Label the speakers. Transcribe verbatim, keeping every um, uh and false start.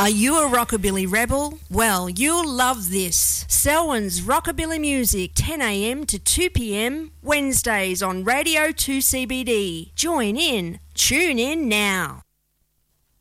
Speaker 1: Are you a rockabilly rebel? Well, you'll love this. Selwyn's Rockabilly Music, ten a m to two p m, Wednesdays on Radio two C B D. Join in. Tune in now.